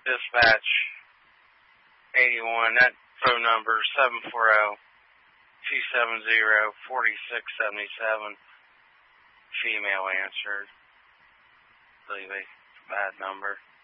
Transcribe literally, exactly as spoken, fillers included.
Dispatch eighty-one, that phone number seven four zero, two seven zero, four six seven seven. Female answered. I believe a bad number.